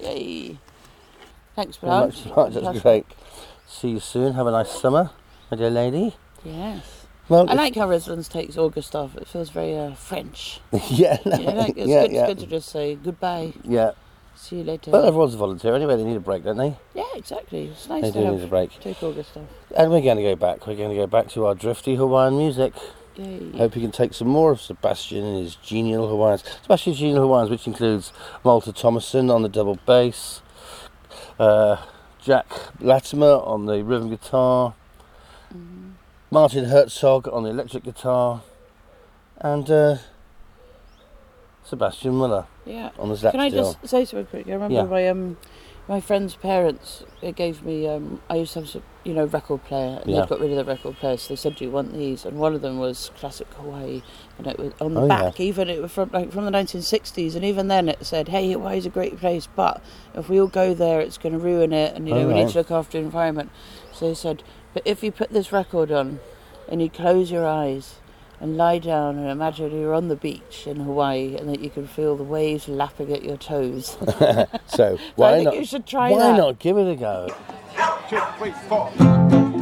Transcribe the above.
Yay. Thanks for Very that. much. That's great. See you soon. Have a nice summer, my dear lady. Yes. Well, I like how Residence takes August off. It feels very French. yeah, no, It's good to just say goodbye. Yeah. See you later. Well, everyone's a volunteer anyway. They need a break, don't they? Yeah, exactly. It's nice They to do need a break. take August off. And we're going to go back. We're going to go back to our drifty Hawaiian music. Yay. Hope you can take some more of Sebastian and his genial Hawaiians. Sebastian's genial Hawaiians, which includes Malta Thomason on the double bass, Jack Latimer on the rhythm guitar, Martin Herzog on the electric guitar, and Sebastian Muller on the slap Can I steel. just say something quick? I remember my friend's parents, they gave me, I used to have some, record player, and they'd got rid of the record player, so they said, do you want these? And one of them was Classic Hawaii, and it was on the back, even it was from the 1960s, and even then it said, hey, Hawaii's a great place, but if we all go there, it's going to ruin it, and we need to look after the environment. So they said, but if you put this record on, and you close your eyes, and lie down and imagine you're on the beach in Hawaii and that you can feel the waves lapping at your toes. So why I think not? You should try why that. not give it a go? 1, 2, 3, 4.